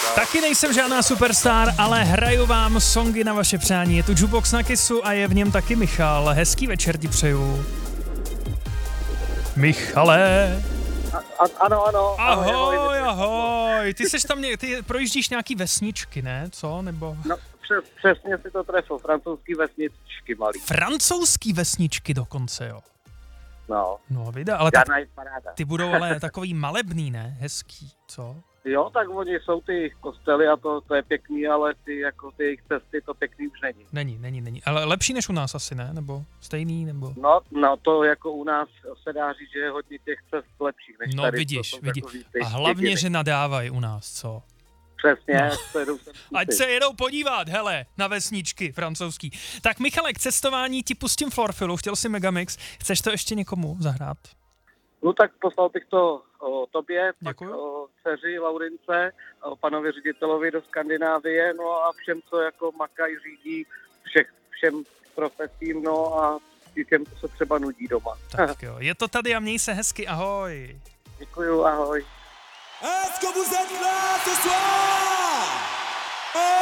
Taky nejsem žádná superstar, ale hraju vám songy na vaše přání. Je tu Jukebox na Kissu a je v něm taky Michal. Hezký večer ti přeju. Michale. Ano. Ahoj. Ty seš tam, ty projíždíš nějaký vesničky, ne? Co? Nebo... No, přesně si to trefil. Francouzský vesničky malý. Francouzský vesničky dokonce, jo. No, vida, ale tak, ty budou ale takový malebný, ne? Hezký, co? Jo, tak oni jsou ty kostely a to je pěkný, ale ty jejich cesty to pěkný už není. Není. Ale lepší než u nás asi, ne? Nebo stejný, nebo... No to jako u nás se dá říct, že je hodně těch cest lepších než tady. No vidíš. A hlavně, že nadávají u nás, co? Přesně. No. Ať se jedou podívat, hele, na vesničky francouzský. Tak Michale, k cestování ti pustím Florfilu, chtěl si Megamix. Chceš to ještě někomu zahrát? No tak poslal bych to o tobě, děkuju. Pak o dceři Laurince, o panovi ředitelovi do Skandinávie, no a všem, co jako makají, řídí, všem profesím, no a těm, co se třeba nudí doma. Tak jo, je to tady a měj se hezky, ahoj. Děkuju, ahoj. Est-ce que vous êtes là ce soir?